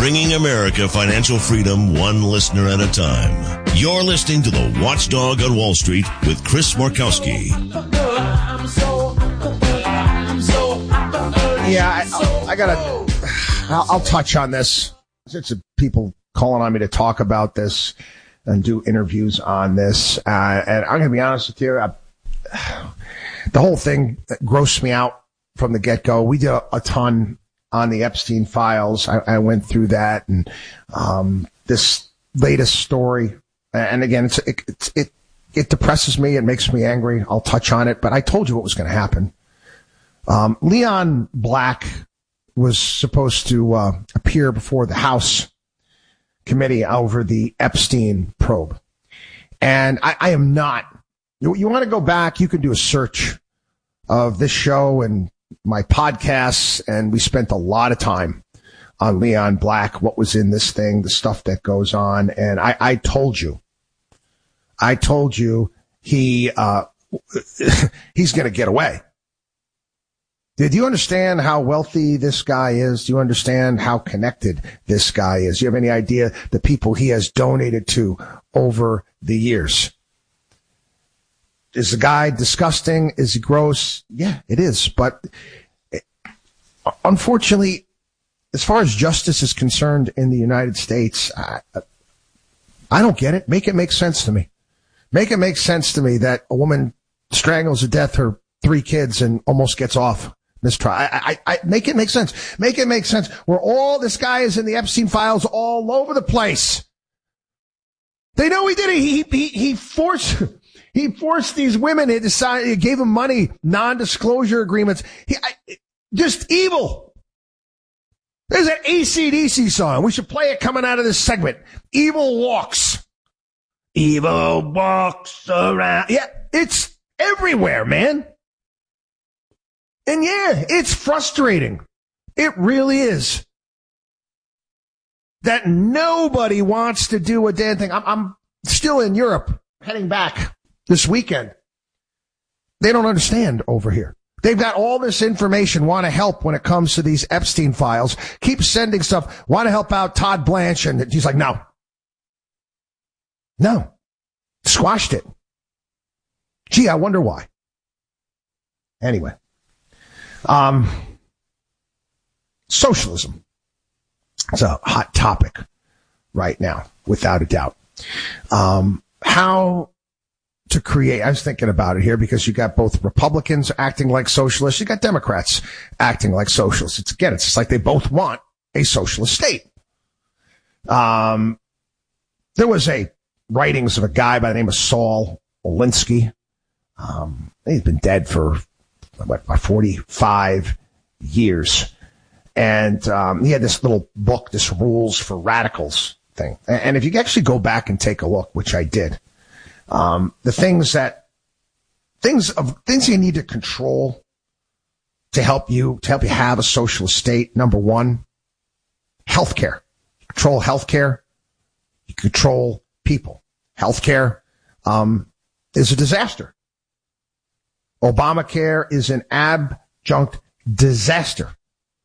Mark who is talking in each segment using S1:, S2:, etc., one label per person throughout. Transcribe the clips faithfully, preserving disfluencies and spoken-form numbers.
S1: bringing America financial freedom one listener at a time. You're listening to The Watchdog on Wall Street with Chris Markowski.
S2: Yeah, I, I gotta, I'll, I'll touch on this. It's people calling on me to talk about this and do interviews on this. Uh, and I'm gonna be honest with you, I, the whole thing grossed me out from the get-go. We did a, a ton on the Epstein files. I, I went through that, and um, this latest story. And again, it's, it, it it it depresses me. It makes me angry. I'll touch on it, but I told you what was going to happen. Um, Leon Black was supposed to uh, appear before the House committee over the Epstein probe, and I, I am not. You, you want to go back? You can do a search of this show and my podcasts, and we spent a lot of time on Leon Black, what was in this thing, the stuff that goes on. And I, I told you, I told you he, uh, he's going to get away. Did you understand how wealthy this guy is? Do you understand how connected this guy is? Do you have any idea the people he has donated to over the years? Is the guy disgusting? Is he gross? Yeah, it is. But it, unfortunately, as far as justice is concerned in the United States, I, I don't get it. Make it make sense to me. Make it make sense to me that a woman strangles to death her three kids and almost gets off mistrial. I, I, I make it make sense. Make it make sense. Where all this guy is in the Epstein files all over the place. They know he did it. He he he forced. He forced these women. He decided, he gave them money, non-disclosure agreements. He, I, just evil. There's an A C D C song. We should play it coming out of this segment. Evil walks. Evil walks around. Yeah, it's everywhere, man. And yeah, it's frustrating. It really is. That nobody wants to do a damn thing. I'm, I'm still in Europe, heading back this weekend. They don't understand over here. They've got all this information, want to help when it comes to these Epstein files, keep sending stuff, want to help out Todd Blanche, and he's like, no. No. Squashed it. Gee, I wonder why. Anyway. Um, socialism. It's a hot topic right now, without a doubt. Um, how to create, I was thinking about it here because you got both Republicans acting like socialists, you got Democrats acting like socialists. It's again, it's just like they both want a socialist state. Um, there was a writings of a guy by the name of Saul Alinsky. Um, he's been dead for what, about forty-five years. And, um, he had this little book, this Rules for Radicals thing. And if you actually go back and take a look, which I did, Um, the things that, things of, things you need to control to help you, to help you have a socialist state. Number one, healthcare. Control healthcare. You control people. Healthcare, um, is a disaster. Obamacare is an adjunct disaster.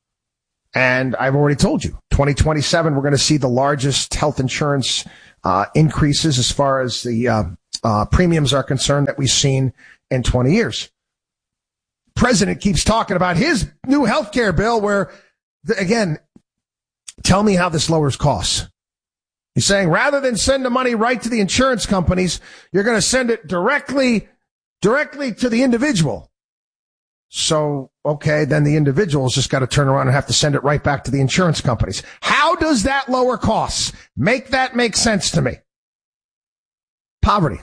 S2: And I've already told you, twenty twenty-seven, we're going to see the largest health insurance, uh, increases as far as the, uh, Uh, premiums are concerned that we've seen in twenty years. President keeps talking about his new health care bill where, the, again, tell me how this lowers costs. He's saying rather than send the money right to the insurance companies, you're going to send it directly, directly to the individual. So, okay, then the individual's just got to turn around and have to send it right back to the insurance companies. How does that lower costs? Make that make sense to me. Poverty.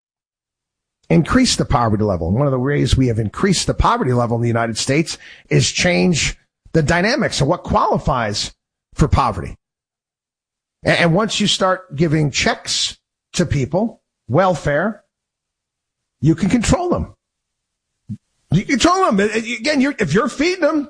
S2: Increase the poverty level. And one of the ways we have increased the poverty level in the United States is change the dynamics of what qualifies for poverty. And once you start giving checks to people, welfare, you can control them. You control them. Again, you're, if you're feeding them,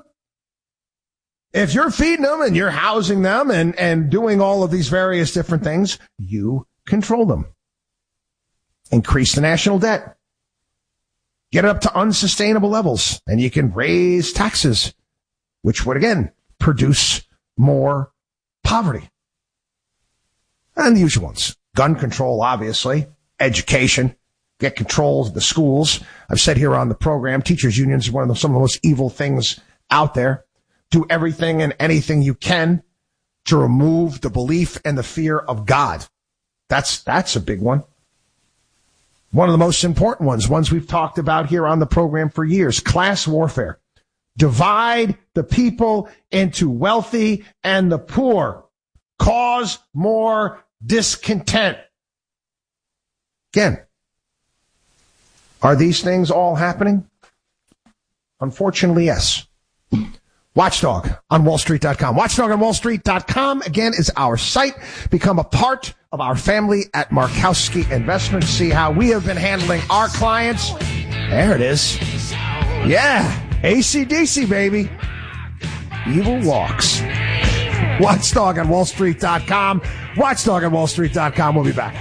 S2: if you're feeding them and you're housing them and, and doing all of these various different things, you control them. Increase the national debt. Get it up to unsustainable levels, and you can raise taxes, which would, again, produce more Poverty. And the usual ones. Gun control, obviously. Education. Get control of the schools. I've said here on the program, teachers' unions are one of the, some of the most evil things out there. Do everything and anything you can to remove the belief and the fear of God. That's, that's a big one. One of the most important ones, ones we've talked about here on the program for years, class warfare. Divide the people into wealthy and the poor. Cause more discontent. Again, are these things all happening? Unfortunately, yes. Watchdog on wall street dot com. Watchdog on wall street dot com, again, is our site. Become a part of our family at Markowski Investments. See how we have been handling our clients. There it is. Yeah, A C D C, baby. Evil walks. Watchdog on wall street dot com. Watchdog on wall street dot com. We'll be back.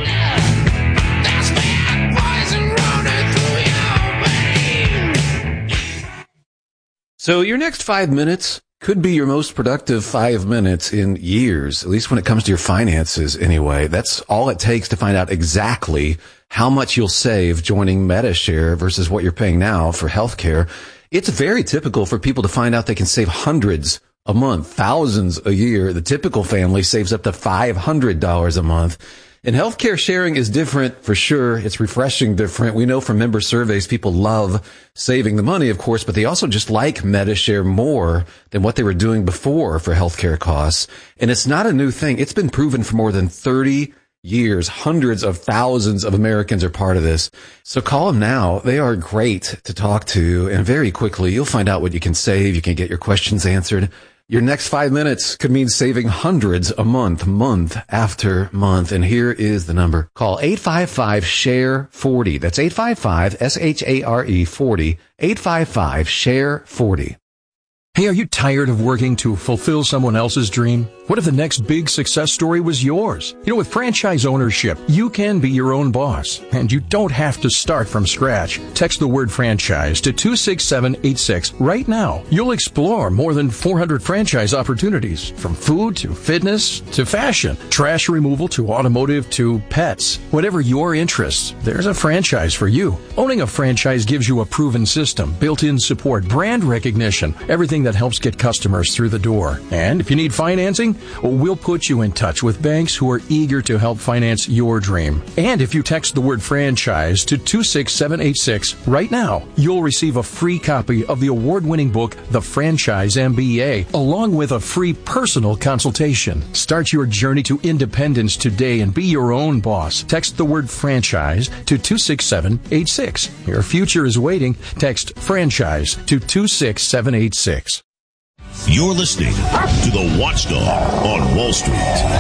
S3: So your next five minutes could be your most productive five minutes in years, at least when it comes to your finances anyway. That's all it takes to find out exactly how much you'll save joining MediShare versus what you're paying now for healthcare. It's very typical for people to find out they can save hundreds a month, thousands a year. The typical family saves up to five hundred dollars a month. And healthcare sharing is different for sure. It's refreshing different. We know from member surveys, people love saving the money, of course, but they also just like MediShare more than what they were doing before for healthcare costs. And it's not a new thing. It's been proven for more than thirty years. Hundreds of thousands of Americans are part of this. So call them now. They are great to talk to. And very quickly, you'll find out what you can save. You can get your questions answered. Your next five minutes could mean saving hundreds a month, month after month. And here is the number. Call eight five five, share forty. That's eight five five, S H A R E forty. eight five five, share forty.
S4: Hey, are you tired of working to fulfill someone else's dream? What if the next big success story was yours? You know, with franchise ownership, you can be your own boss, and you don't have to start from scratch. Text the word franchise to two six seven eight six right now. You'll explore more than four hundred franchise opportunities, from food to fitness to fashion, trash removal to automotive to pets. Whatever your interests, there's a franchise for you. Owning a franchise gives you a proven system, built-in support, brand recognition, everything that helps get customers through the door. And if you need financing, we'll put you in touch with banks who are eager to help finance your dream. And if you text the word franchise to two six seven eight six right now, you'll receive a free copy of the award-winning book, The Franchise M B A, along with a free personal consultation. Start your journey to independence today and be your own boss. Text the word franchise to two six seven eight six. Your future is waiting. Text franchise to two six seven eight six.
S1: You're listening to the Watchdog on Wall Street.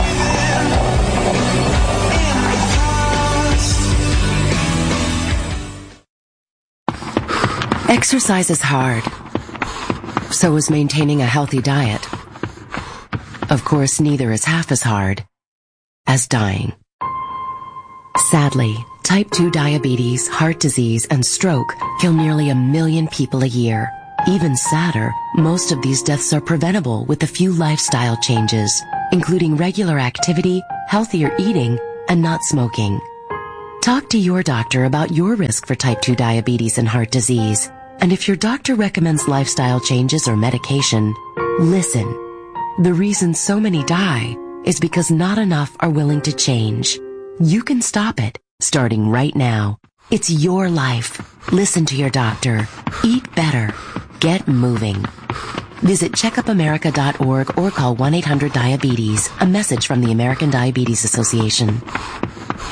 S5: Exercise is hard. So is maintaining a healthy diet. Of course, neither is half as hard as dying. Sadly, type two diabetes, heart disease, and stroke kill nearly a million people a year. Even sadder, most of these deaths are preventable with a few lifestyle changes, including regular activity, healthier eating, and not smoking. Talk to your doctor about your risk for type two diabetes and heart disease. And if your doctor recommends lifestyle changes or medication, listen. The reason so many die is because not enough are willing to change. You can stop it, starting right now. It's your life. Listen to your doctor. Eat better. Get moving. Visit checkup america dot org or call one eight hundred diabetes. A message from the American Diabetes Association.